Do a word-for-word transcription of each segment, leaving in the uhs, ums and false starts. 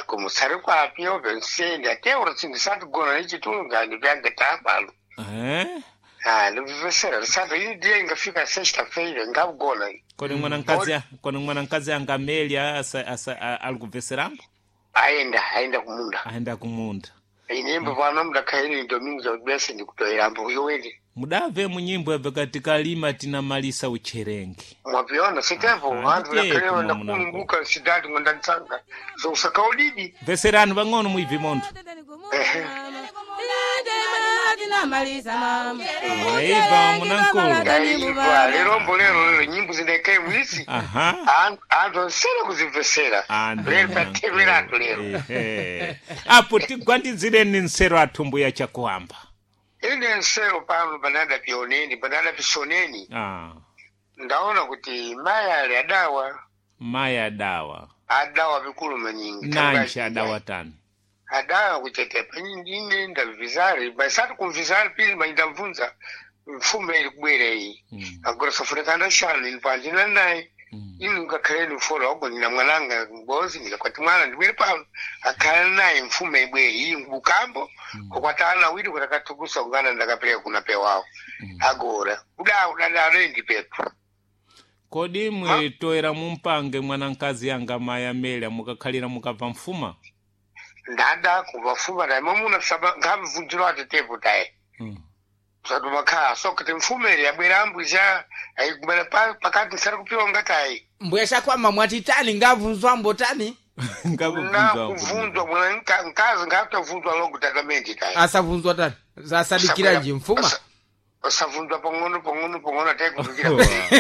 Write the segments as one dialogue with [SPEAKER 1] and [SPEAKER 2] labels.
[SPEAKER 1] como sari kwa pio vencende até ora sindicato gona ichi tulunga ni vyanga tabalo.
[SPEAKER 2] Eh?
[SPEAKER 1] Ah, no vivesera sasa hii dia ingafika sexta-feira ngabugona.
[SPEAKER 2] Kodi mwanankazi kodi mwanankazi angamelia asa, asa alikuveserambo?
[SPEAKER 1] Aenda aenda kumunda.
[SPEAKER 2] Aenda kumunda.
[SPEAKER 1] Inyimbo vana muda kairi domingo za bese ndi kutoerambo yoweli.
[SPEAKER 2] Mudave munyimbo eve katika lima tina malisa ucherenge.
[SPEAKER 1] Mwapiona sitevo vantu vakalewa na kunguka sidadi ngondantsanga. So usakaudidi.
[SPEAKER 2] Veserano bangono muivi mondo. Waiva munankulu.
[SPEAKER 1] Waiva lero lero nyimbo zineke mwisi.
[SPEAKER 2] Aha.
[SPEAKER 1] Ando sera kuzivesera. Lero pateverato lero.
[SPEAKER 2] Apo tigwandi zile ni nsero atumbu ya chakuamba.
[SPEAKER 1] Ile nsero pano banada pioneni, banada pisoneni.
[SPEAKER 2] Ah.
[SPEAKER 1] Ndaona kuti maya ali adawa.
[SPEAKER 2] Maya adawa.
[SPEAKER 1] Adawa vikulu manyingi.
[SPEAKER 2] Nanchi adawa tani.
[SPEAKER 1] Adawa kutetepa nyingine ndavizari. Basatu kumvizari pili maindamvunza. Mfume ilikubwere hii. Mm. Agora safurekanda shani nipandina nae. Mm. Ini ukakale nufora wako nina mwananga mbozi. Nila kwa timwana ndiwele pano. Akale nae mfume ibwere hii mbukambo. Mm. Kwa taana widu kwa takatukusa ungana ndakapeleka kuna pewao. Mm. Agora. Uda udada rendi pepo.
[SPEAKER 2] Kodi mwe toera mumpange mwanankazi yanga maya melia mukakhalira mukava mfuma?
[SPEAKER 1] Ndada kuvafuma na mamuna saba ngavi vunjiro atetepo tae. Mm. Sadu makhaa sokete mfumeli ya bwerambu ja ayigumana pa pakati nsara kupiwa ngatai.
[SPEAKER 3] Mbwesha kwa mamwati tani ngavunzwa mbotani?
[SPEAKER 2] Ngavunzwa.
[SPEAKER 1] Ngavunzwa mwana nka nkazi ngafta vunzwa logo takamenti tai.
[SPEAKER 3] Asa vunzwa tani? Asa dikira nji mfuma?
[SPEAKER 1] Asa vunzwa pongono pongono pongono tai kudikira.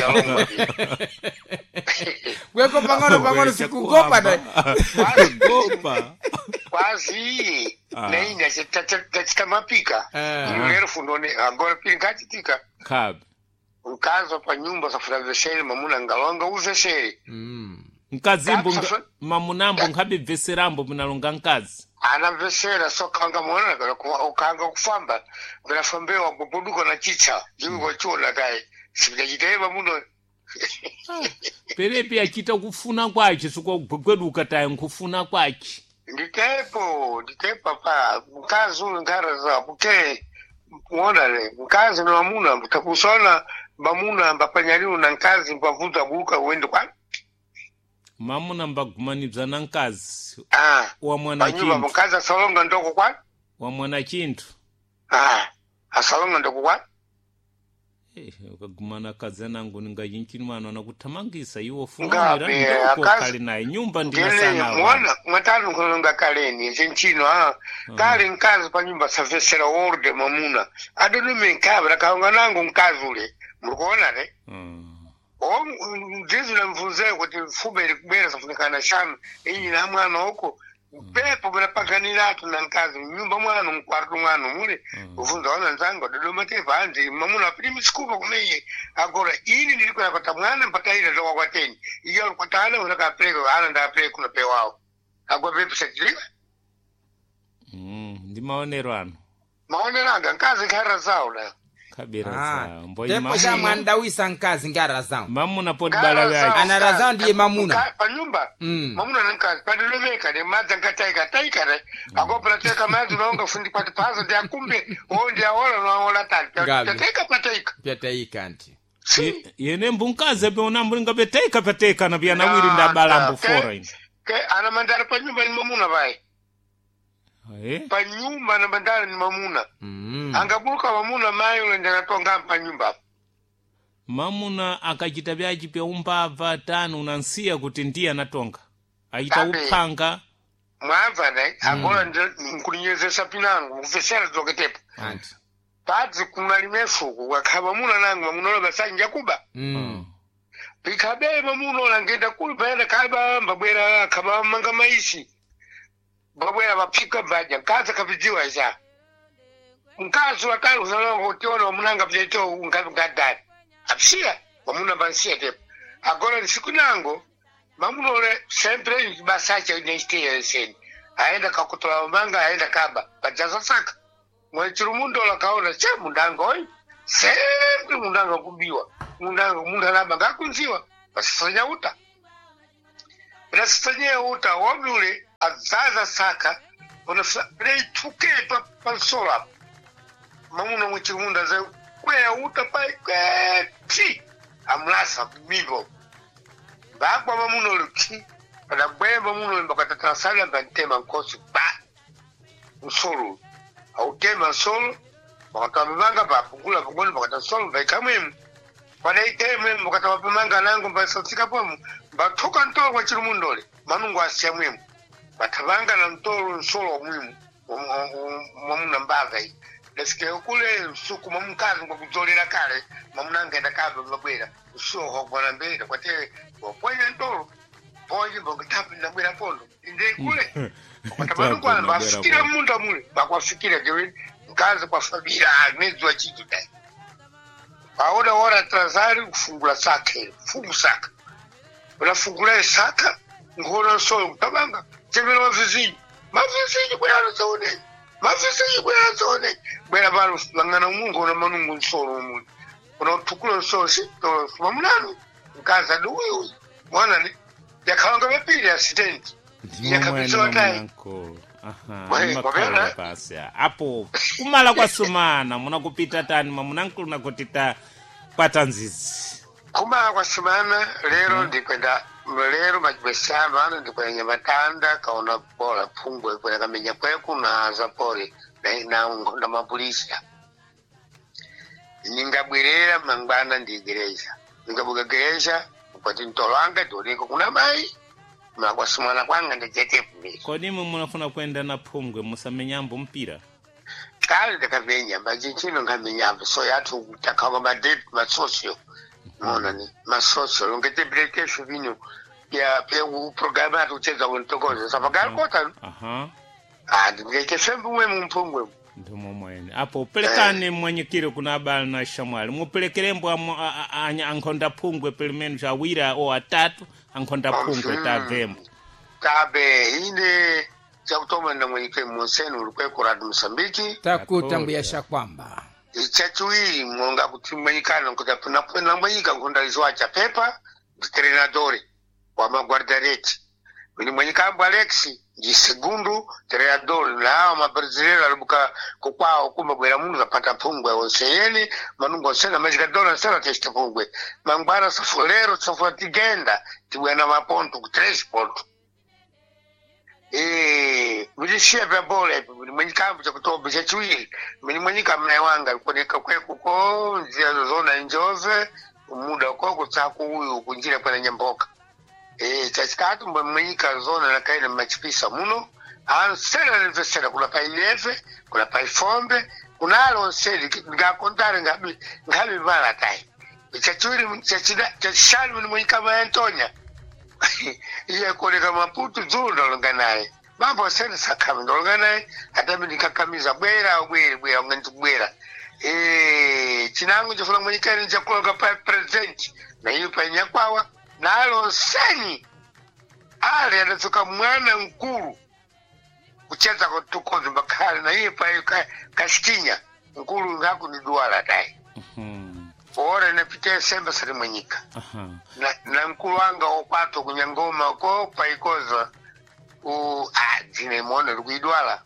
[SPEAKER 3] Weko pongono pongono sikugopa tai.
[SPEAKER 2] Gopa.
[SPEAKER 1] Quasi. Nem nesse tata mapika. Primeiro fundone agora pingatika.
[SPEAKER 2] Cab.
[SPEAKER 1] Um caso pa nyumba safura veshere mamuna ngalonga uveshere.
[SPEAKER 2] Mm. Nkazimbo mamunambo ngabe veserambo munalonga nkazi.
[SPEAKER 1] Ana vesera sokanga mwana ukanga kufamba. Bila fambewa kubuduko na chicha. Jibu chola kai. Sibijiteba muno.
[SPEAKER 2] Pere pia kita kufuna kwachi siko kweduka tayi nkufuna kwachi.
[SPEAKER 1] Nditepo, nditepo pa, mkazi unu ngara za, buke, mwona le, mkazi na mamuna, mtakusona, mamuna mbapanyaliu na nkazi mbavuta buka uende kwa?
[SPEAKER 2] Mamuna mbagumanibza na nkazi.
[SPEAKER 1] Ah,
[SPEAKER 2] wa mwana chintu.
[SPEAKER 1] Panyuba mkazi asalonga ndoko kwa?
[SPEAKER 2] Wa mwana chintu.
[SPEAKER 1] Ah, asalonga ndoko kwa?
[SPEAKER 2] Eh, ukagumana kazi nangu ninga yinchini mwana na kutamangisa iwo funira ndoko kali naye nyumba ndina sana.
[SPEAKER 1] Mwana matano kulonga kaleni zinchino ah kali nkazi pa nyumba savesera orde mamuna adonu menkabra kaonga nangu nkazi ule murukona ne mm. O ndizo na mvuze kuti fube likubera safunikana shanu inyi na mwana huko pepo bila pakanira tuna nkazi nyumba mwana mkwartu mwana mule ufunza wana nzango dodoma tepa anzi mamuna primi skupa kumeye agora ini niliko ya kota mwana mpata hile zoka kwa teni iyo kota hana unaka preko hana nda preko kuna pewao agora pepo sekiliwa
[SPEAKER 2] mm, ndi maonero ano
[SPEAKER 1] maonero anga nkazi kara zao na
[SPEAKER 2] kabira ah, zao mboi
[SPEAKER 3] mamuna depo sha mwandawisa nkazi ngara zao
[SPEAKER 2] mamuna podi bala yaki
[SPEAKER 3] anara zao ndiye mamuna
[SPEAKER 1] pa nyumba
[SPEAKER 3] mm.
[SPEAKER 1] mamuna nkazi pa nilomeka ni maza nkataika taika ne mm. agopra teka mazi unaonga fundi pati paza ndi akumbe oo ndi aola na aola tali taika pataika
[SPEAKER 3] pataika anti
[SPEAKER 2] si yene mbunkaze pe unambulinga petaika pataika na pia nawiri nda balambo fora ini
[SPEAKER 1] ke ana mandara pa nyumba ni mamuna vai
[SPEAKER 2] Eh?
[SPEAKER 1] Pa nyumba na bandara ni mamuna. Mm. Angabuka mamuna mayo ule tonga pa nyumba.
[SPEAKER 2] Mamuna akachita byaji pya umbava tano unansia kuti ndiye anatonga. Aita upanga.
[SPEAKER 1] Mwava ne, agola nkulinyezesa pinangu, ufesera zoketepo.
[SPEAKER 3] Anti.
[SPEAKER 1] Pati kuna limefu, wakaba mamuna nangu, mamuna ola basa njakuba. Mm. Pikabe mamuna ola ngenda kulipenda kaba mbabwera kaba manga maishi. Babwera bapika baja kaza kabijiwa isa nkazi wakali uzalongo utiona wamunanga vyeto ungavi gadari apsia wamuna bansia tepo agora ni siku nango mamuno ule sempre basacha ineshte ya seni aenda kakutola wamanga aenda kaba bajaza saka mwechiru mundo la kaona che mundango oi sempre mundango kubiwa mundango munda naba ngakunziwa basifanya uta basifanya uta wami ule azaza saka unafsa play tuke pa pansola mamuna mchimunda za kwea uta pai kweti amlasa migo bakwa mamuna luki pada kwea mamuna mbakata transala mbantema nkosi ba usolo au tema solo bakata mbanga ba pungula pungula bakata solo baikamwe pada iteme mbakata wapimanga nangu mbasika pomu batoka ntolo kwa chirumundole manungu asiamwemu batabanga na ntolo nsolo mwimu mamuna mbava hii lesike kule suku mamukazi kwa kuzolera kale mamuna ngenda kabe mbabwera usoho kwa mbele kwa te waponya ntolo poji mbogitapi nabwera pondo inde kule kwa tabanu kwa bafikira munda mule bakwafikira jewe nkazi kwa fabira nezwa chitu dai paoda ora trazari kufungula sake fungu saka unafungula saka ngona solo tabanga chemelo mavizinyi mavizinyi kwa yano zaone mavizinyi kwa yano zaone bwera balo langana mungu na manungu nsolo mungu unatukula nsolo sito mamunanu nkaza duwi mwana ni yakawanga mepili assistant yakabisa watai
[SPEAKER 2] aha basi hapo kumala kwa sumana muna kupita tani mamunanku na kutita patanzizi
[SPEAKER 1] kumala kwa sumana lero ndikwenda lero majibesano ano ndikwenda nyamatanda kaona bola pungwe kwenda kamenya kweku na zapori na na na mapolisia ningabwirera mangwana ndi gereja ningabuga gereja kwati ntolanga toliko kuna mai na kwa sumana kwanga ndijete pumiri
[SPEAKER 2] kodi mu munafuna kwenda na pungwe musamenyambo mpira
[SPEAKER 1] kale ndakavenya majinchino ngamenyambo so yatu takanga madep masosio mona ni masosio ngete breke shuvino ya pe u programa tucheza untokoza sabagal kota
[SPEAKER 2] aha
[SPEAKER 1] ah ndike sembu mwe mpungwe
[SPEAKER 2] ndomo mwene apo pelekane mwenyekiro kuna abali na shamwali mupelekerembo anya ankonda pungwe pelimenu cha wira o atatu ankonda pungwe tavemo
[SPEAKER 1] tabe ine chakutoma na mwenyekiro monsenu ulukwe kuradu Msambiki
[SPEAKER 3] takutambuyasha kwamba
[SPEAKER 1] ichachuiri mwonga kuti mwenyikana nkutapuna puna mwenyika nkunda izwacha pepa treinadori wa maguardareti wini mwenyikambo Alexi ndi segundo treinador na hawa mabrasileiro alibuka kukwao kumba bwera mungu zapata pungwe onseyeni manungu onsena majikadora nsena testa pungwe mangwana safulero safuatigenda tibwena maponto ku tres ponto eh mujishia vya bole mwenyikambo cha kutoba cha chuiri mwenyika mnae wanga kuoneka kweku ko njia zozona njove muda kwa kutsaku huyu kunjira kwa nyamboka eh tachikatu mwenyika zona na kaina machipisa muno ansela nivesera kuna pa ileve kuna pa ifombe kuna alo nseli ngakontare ngabi ngabi bala tai chachuiri chachida chashali mwenyika ma Antonia iye kuoneka Maputo zunda longanaye mambo sene sakami longanaye hata mimi nikakamiza bwera bwera bwera ngantu bwera eh chinangu chofuna mwenyika ni chakula pa present na hiyo pa nyakwawa nalo seni ale anatoka mwana mkuru kucheza kutukozi bakali na hiyo pa kashikinya mkuru ngako ni duala dai mhm ora nepite semba sari mwenyika aha na na mkuru wanga opato kunyangoma ko paikoza u ah jine mone ruidwala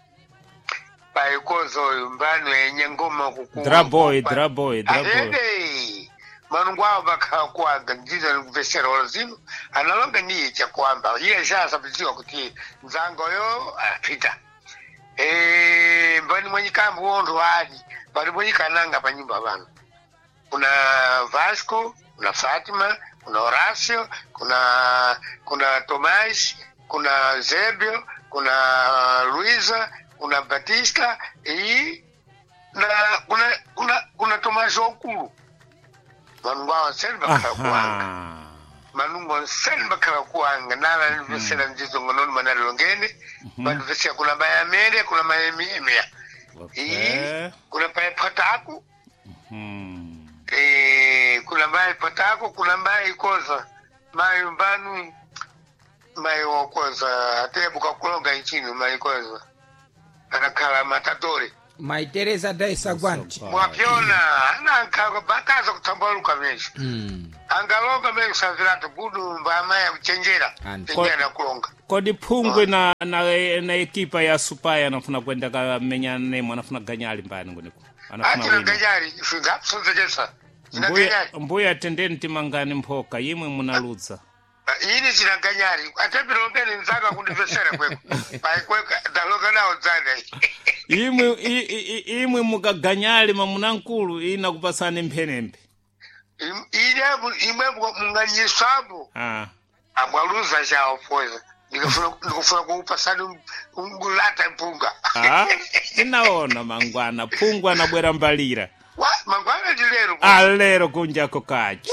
[SPEAKER 1] paikozo mbano yenye ngoma kuku
[SPEAKER 2] draboy draboy draboy
[SPEAKER 1] manungwa baka kwa ganjiza ngvesera olazino analonga ni cha kwamba ile sasa biziwa kuti nzango yo apita eh mbani mwenyikambo wondo hadi bali mwenyika nanga pa nyumba bana kuna Vasco, kuna Fatima, kuna Horacio, kuna kuna Tomás, kuna Zebio, kuna Luisa, kuna Batista e na kuna kuna kuna Tomás Okulu. Manungwa selba kakuanga. Manungwa selba kakuanga nala nivesera njizo ngonono manalongene. Manivesera kuna baya mele, kuna baya miemea. E kuna baya pataku. Eh kuna mai patako kuna mai koza mai mbanu mai okoza atebuka kulonga nchini mai koza anakala matadori
[SPEAKER 3] mai Teresa Daisa Guanchi
[SPEAKER 1] mwapiona ananka bakaza kutambaluka mesha mm. Angalonga mesha viratu budu mbama ya kuchenjera tengena kulonga
[SPEAKER 2] kodi Phungwe na na na ekipa ya Supaya anafuna kwenda kamenya nemo anafuna ganyali mbani ngoneko anafuna
[SPEAKER 1] ati ganyali fingapo zejesa
[SPEAKER 2] mbuya mbuya tendeni timangani mphoka yimwe munaludza
[SPEAKER 1] yini zina ganyali atebiro ngene nzaka kundivesera kweko pai kweka daloga nawo dzana
[SPEAKER 2] imwe imwe mukaganyali mamunankulu ina kupasana imphenembe
[SPEAKER 1] ile imwe munganyisabo
[SPEAKER 2] ah
[SPEAKER 1] amwaluza chao poza nikufuna nikufuna kupasana ungulata mpunga
[SPEAKER 2] ah inaona mangwana Phungwe anabwera mbalira
[SPEAKER 1] wa mangwana ndilero
[SPEAKER 2] alero kunjako kachi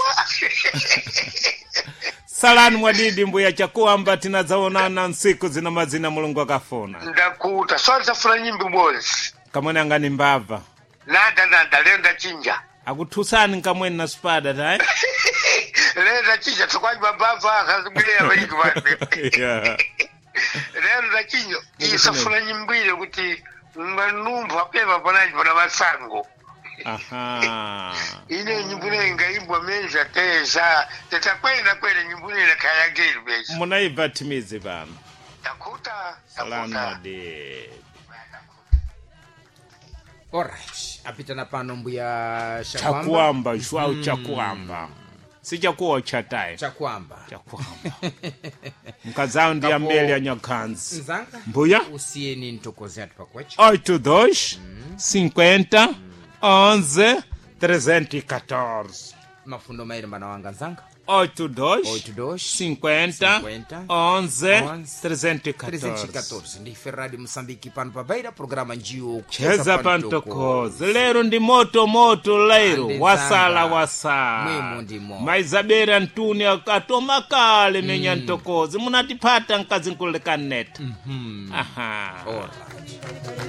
[SPEAKER 2] salani mwadidi mbuya chakuamba tinadzaonana nsiku zina mazina mulungu akafuna
[SPEAKER 1] ndakuta sonza funa nyimbi bozi
[SPEAKER 2] kamwene angani mbava
[SPEAKER 1] nada nada lenda chinja
[SPEAKER 2] akuthusani nkamwene na spada tae
[SPEAKER 1] lenda chinja tukwaji mbava akazibulea bayiki bande
[SPEAKER 2] yeah
[SPEAKER 1] lenda chinjo isa funa nyimbile kuti mbanumva peva panaji pana masango
[SPEAKER 2] aha
[SPEAKER 1] ine nyimbule ngaimbwa menja teza tetakwenda kwele nyimbule na kaya gelu besi
[SPEAKER 2] munaiva timizi bana
[SPEAKER 1] takuta
[SPEAKER 2] salani
[SPEAKER 1] takuta
[SPEAKER 2] mwadidi
[SPEAKER 3] Alright, apita na pano mbuya Shakwamba.
[SPEAKER 2] chakuamba shwau chakuamba si chakuwa chatae
[SPEAKER 3] Chakwamba.
[SPEAKER 2] chakuamba mkazao ndiya
[SPEAKER 3] Kapo-
[SPEAKER 2] mbele ya Nyakhanzi
[SPEAKER 3] Nzanga?
[SPEAKER 2] mbuya
[SPEAKER 3] Usieni ntokoze atu pakwecha.
[SPEAKER 2] oito dois cinquenta onze trezentos e quatorze
[SPEAKER 3] Mafundo mairi mana wanga nzanga.
[SPEAKER 2] oito dois
[SPEAKER 3] oito dois
[SPEAKER 2] cinquenta
[SPEAKER 3] cinquenta
[SPEAKER 2] onze
[SPEAKER 3] onze
[SPEAKER 2] trezentos e
[SPEAKER 3] trezentos e
[SPEAKER 2] quatorze
[SPEAKER 3] quatorze. Ndi Ferrari Moçambique pano pabeira programa njio
[SPEAKER 2] cheza pantokoze lero ndi moto moto lero
[SPEAKER 3] Ande
[SPEAKER 2] wasala
[SPEAKER 3] zanga.
[SPEAKER 2] wasala
[SPEAKER 3] Mwimo ndimo.
[SPEAKER 2] maizabera ntuni akatoma kale menya ntokoze munatipata nkazi nkuleka neta aha
[SPEAKER 3] Alright.